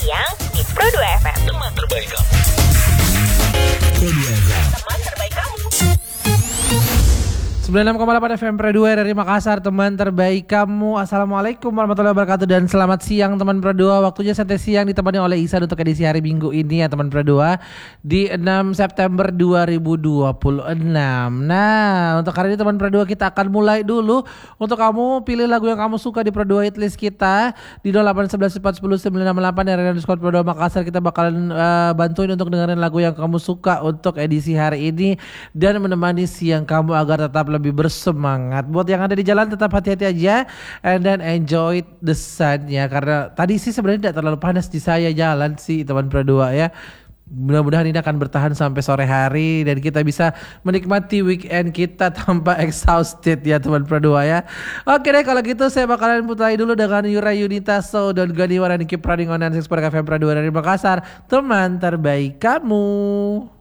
siang di Pro 2 FM. Teman terbaik kamu. Pro 2 FM. Teman terbaik kamu. 96,8 FM Pro 2 dari Makassar, teman terbaik kamu. Assalamualaikum warahmatullahi wabarakatuh dan selamat siang teman Pro 2. Waktunya santai siang ditemani oleh Isan untuk edisi hari Minggu ini ya teman Pro 2 di 6 September 2026. Nah, untuk hari ini teman Pro 2 kita akan mulai dulu. Untuk kamu pilih lagu yang kamu suka di Pro 2 hitlist kita di 0811410968 dari Discord Pro 2 Makassar. Kita bakalan bantuin untuk dengerin lagu yang kamu suka untuk edisi hari ini dan menemani siang kamu agar tetap lebih bersemangat. Buat yang ada di jalan tetap hati-hati aja and then enjoy the sun ya, karena tadi sih sebenarnya tidak terlalu panas di saya jalan sih teman Pro 2 ya. Mudah-mudahan ini akan bertahan sampai sore hari dan kita bisa menikmati weekend kita tanpa exhausted ya teman Pro 2 ya. Oke deh, kalau gitu saya bakalan putai dulu dengan Yura Yunita So Don't Go Anywhere and Keep Running on 96.4 FM Pro 2 dari Makassar, teman terbaik kamu.